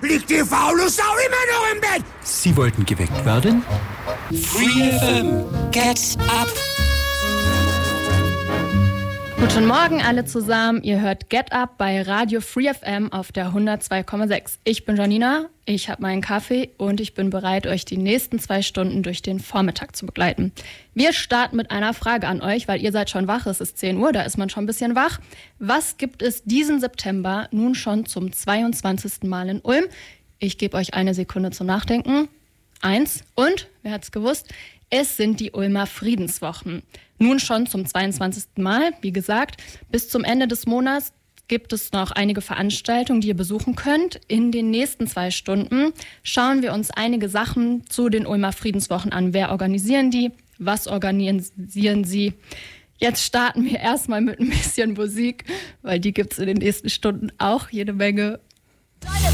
liegt die faule Sau immer noch im Bett. Sie wollten geweckt werden? Free FM. Get up. Guten Morgen alle zusammen, ihr hört Get Up bei Radio Free FM auf der 102,6. Ich bin Janina, ich habe meinen Kaffee und ich bin bereit, euch die nächsten 2 Stunden durch den Vormittag zu begleiten. Wir starten mit einer Frage an euch, weil ihr seid schon wach, es ist 10 Uhr, da ist man schon ein bisschen wach. Was gibt es diesen September nun schon zum 22. Mal in Ulm? Ich gebe euch eine Sekunde zum Nachdenken. 1 und, wer hat's gewusst? Es sind die Ulmer Friedenswochen. Nun schon zum 22. Mal, wie gesagt. Bis zum Ende des Monats gibt es noch einige Veranstaltungen, die ihr besuchen könnt. In den nächsten 2 Stunden schauen wir uns einige Sachen zu den Ulmer Friedenswochen an. Wer organisieren die? Was organisieren sie? Jetzt starten wir erstmal mit ein bisschen Musik, weil die gibt es in den nächsten Stunden auch jede Menge.